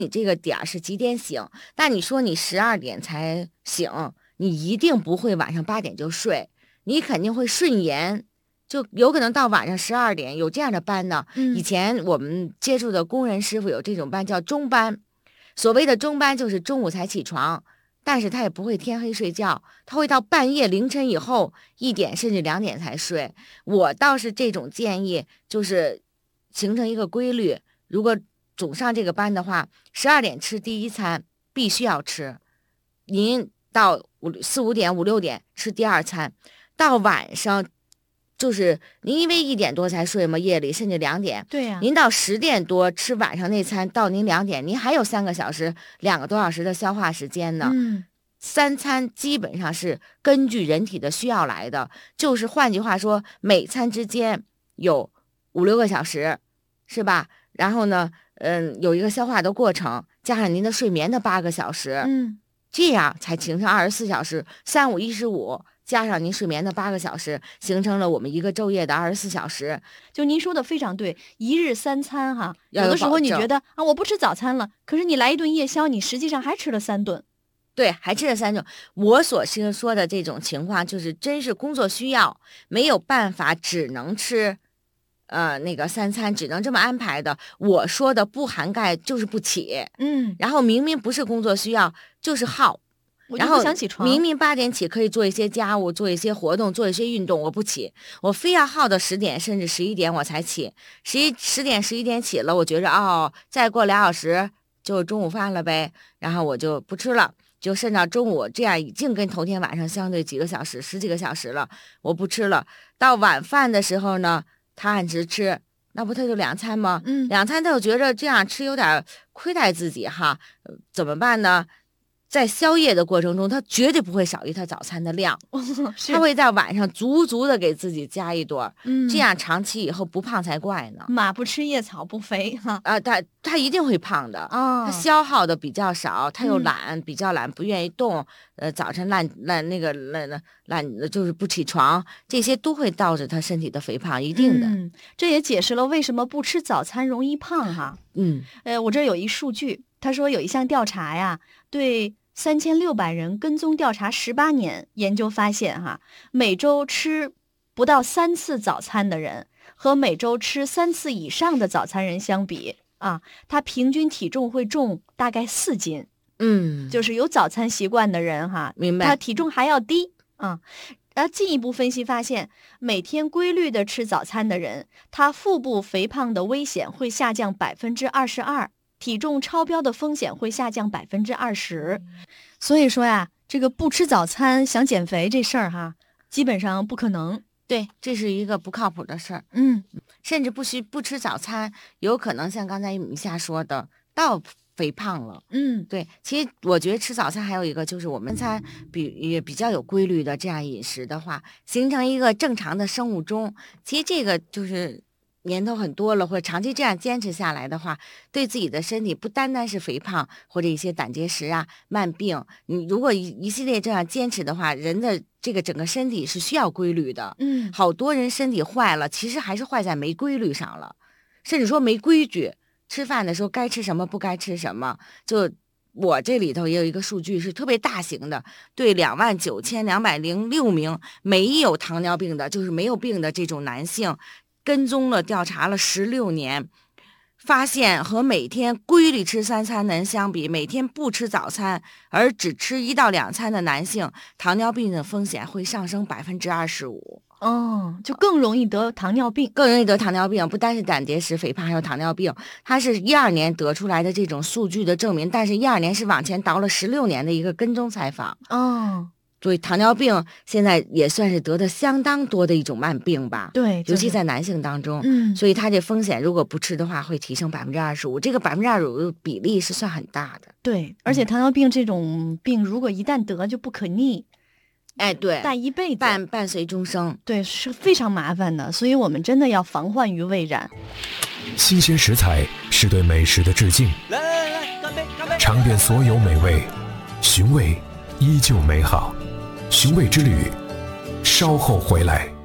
你这个点儿是几点醒，但你说你12点才醒，你一定不会晚上8点就睡，你肯定会顺延，就有可能到晚上12点，有这样的班呢。以前我们接触的工人师傅有这种班叫中班，所谓的中班就是中午才起床，但是他也不会天黑睡觉，他会到半夜凌晨以后1点甚至2点才睡。我倒是这种建议，就是形成一个规律，如果总上这个班的话，12点吃第一餐必须要吃，您到4、5点、5、6点吃第二餐，到晚上就是您因为1点多才睡嘛，夜里甚至2点， 对呀， 您到10点多吃晚上那餐，到您2点，您还有3个小时、2个多小时的消化时间呢。3餐基本上是根据人体的需要来的，就是换句话说，每餐之间有5、6个小时，是吧？然后呢，有一个消化的过程，加上您的睡眠的8个小时，这样才形成24小时，3、5、15，加上您睡眠的8个小时，形成了我们一个昼夜的24小时。 就您说的非常对，一日3餐哈， 有的时候你觉得啊，我不吃早餐了，可是你来一顿夜宵，你实际上还吃了3顿。 对，还吃了3顿。我所说的这种情况，就是真是工作需要，没有办法，只能吃。那个3餐只能这么安排的，我说的不涵盖就是不起，然后明明不是工作需要，就是耗， 然后不想起床， 明明8点起可以做一些家务，做一些活动，做一些运动，我不起，我非要耗到10点甚至11点我才起，10点11点起了，我觉着再过2小时就中午饭了呗，然后我就不吃了。就甚至中午，这样已经跟头天晚上相对几个小时、10几个小时了，我不吃了。到晚饭的时候呢，他按时吃，那不他就2餐吗？2餐他就觉着这样吃有点亏待自己哈，怎么办呢？在宵夜的过程中，他绝对不会少于他早餐的量，他会在晚上足足的给自己加一顿，这样长期以后不胖才怪呢。 马不吃夜草不肥哈， 他一定会胖的，他消耗的比较少，他又懒，比较懒，不愿意动，早晨懒就是不起床，这些都会导致他身体的肥胖，一定的。 这也解释了为什么不吃早餐容易胖哈。我这有一数据，他说有一项调查呀，对3600人跟踪调查18年，研究发现哈，每周吃不到3次早餐的人和每周吃3次以上的早餐人相比啊，他平均体重会重大概4斤。就是有早餐习惯的人哈， 明白， 他体重还要低啊。进一步分析发现，每天规律的吃早餐的人，他腹部肥胖的危险会下降22%。体重超标的风险会下降20%，所以说呀，这个不吃早餐想减肥这事儿哈，基本上不可能。 对，这是一个不靠谱的事儿。甚至不吃早餐，有可能像刚才米夏说的，到肥胖了。对，其实我觉得吃早餐还有一个就是我们餐也比较有规律的这样饮食的话，形成一个正常的生物钟。其实这个就是年头很多了，或者长期这样坚持下来的话，对自己的身体不单单是肥胖或者一些胆结石啊、慢病，你如果一系列这样坚持的话，人的这个整个身体是需要规律的。好多人身体坏了，其实还是坏在没规律上了，甚至说没规矩，吃饭的时候该吃什么不该吃什么。就我这里头也有一个数据是特别大型的，对29206名没有糖尿病的，就是没有病的这种男性跟踪了调查了16年，发现和每天规律吃3餐的人相比，每天不吃早餐而只吃1到2餐的男性，糖尿病的风险会上升25%。 就更容易得糖尿病， 不单是胆结石、肥胖，还有糖尿病。它是12年得出来的这种数据的证明，但是12年是往前倒了16年的一个跟踪采访。所以糖尿病现在也算是得的相当多的一种慢病吧， 对， 尤其在男性当中，所以它这风险如果不吃的话，会提升25%，这个25%的比例是算很大的。 对，而且糖尿病这种病，如果一旦得就不可逆， 对， 带一辈子， 伴随终生， 对，是非常麻烦的，所以我们真的要防患于未然。 新鲜食材是对美食的致敬， 来，干杯， 尝遍所有美味，寻味依旧美好。寻味之旅，稍后回来。